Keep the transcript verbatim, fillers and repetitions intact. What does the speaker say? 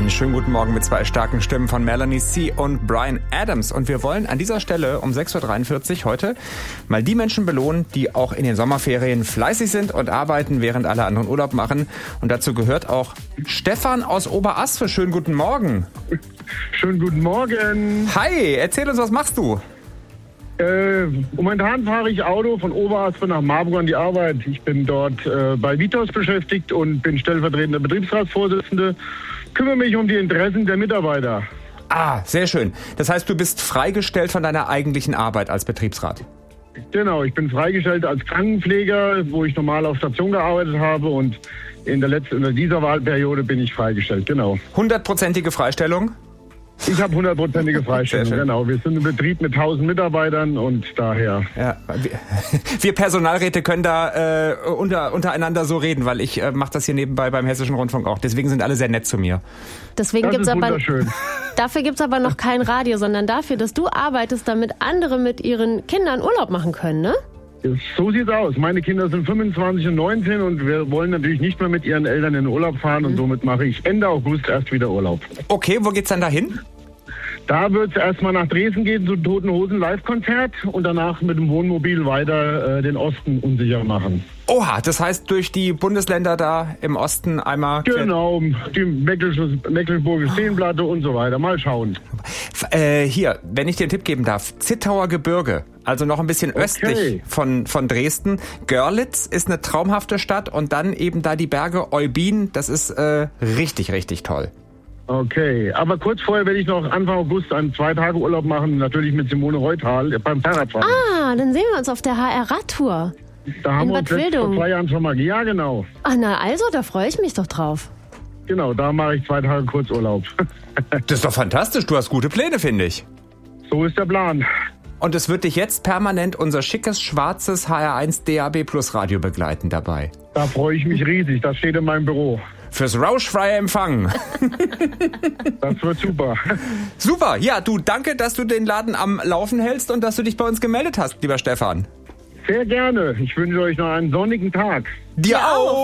Einen schönen guten Morgen mit zwei starken Stimmen von Melanie C. und Bryan Adams. Und wir wollen an dieser Stelle um sechs Uhr dreiundvierzig heute mal die Menschen belohnen, die auch in den Sommerferien fleißig sind und arbeiten, während alle anderen Urlaub machen. Und dazu gehört auch Stefan aus Oberasfe. Schönen guten Morgen. Schönen guten Morgen. Hi, erzähl uns, was machst du? Äh, momentan fahre ich Auto von Oberaspe nach Marburg an die Arbeit. Ich bin dort äh, bei Vitos beschäftigt und bin stellvertretender Betriebsratsvorsitzende. Kümmere mich um die Interessen der Mitarbeiter. Ah, sehr schön. Das heißt, du bist freigestellt von deiner eigentlichen Arbeit als Betriebsrat? Genau, ich bin freigestellt als Krankenpfleger, wo ich normal auf Station gearbeitet habe, und in der letzten, in dieser Wahlperiode bin ich freigestellt, genau. Hundertprozentige Freistellung? Ich habe hundertprozentige Freistellung, genau. Wir sind ein Betrieb mit tausend Mitarbeitern und daher. Ja, wir, wir Personalräte können da äh, unter, untereinander so reden, weil ich äh, mache das hier nebenbei beim Hessischen Rundfunk auch. Deswegen sind alle sehr nett zu mir. Deswegen das gibt's ist aber, wunderschön. Dafür gibt es aber noch kein Radio, sondern dafür, dass du arbeitest, damit andere mit ihren Kindern Urlaub machen können, ne? So sieht's aus. Meine Kinder sind fünfundzwanzig und neunzehn und wir wollen natürlich nicht mehr mit ihren Eltern in den Urlaub fahren, mhm. und somit mache ich Ende August erst wieder Urlaub. Okay, wo geht's dann dahin? Da wird es erstmal nach Dresden gehen, zu Toten Hosen Live-Konzert, und danach mit dem Wohnmobil weiter äh, den Osten unsicher machen. Oha, das heißt durch die Bundesländer da im Osten einmal... Genau, die Mecklenburgische Seenplatte und so weiter. Mal schauen. Äh, hier, wenn ich dir einen Tipp geben darf, Zittauer Gebirge, also noch ein bisschen okay. östlich von, von Dresden. Görlitz ist eine traumhafte Stadt, und dann eben da die Berge Eubin, das ist äh, richtig, richtig toll. Okay, aber kurz vorher werde ich noch Anfang August einen zwei Tage Urlaub machen, natürlich mit Simone Reuthal beim Fahrradfahren. Ah, dann sehen wir uns auf der H R-Radtour. Da haben in wir Bad uns jetzt vor Wildung. zwei Jahren schon mal, ja genau. Ah, na also, da freue ich mich doch drauf. Genau, da mache ich zwei Tage Kurzurlaub. Das ist doch fantastisch, du hast gute Pläne, finde ich. So ist der Plan. Und es wird dich jetzt permanent unser schickes, schwarzes H R eins D A B Plus Radio begleiten dabei. Da freue ich mich riesig, das steht in meinem Büro. Fürs rauschfreie Empfang. Das wird super. Super, ja, du, danke, dass du den Laden am Laufen hältst und dass du dich bei uns gemeldet hast, lieber Stefan. Sehr gerne. Ich wünsche euch noch einen sonnigen Tag. Dir auch.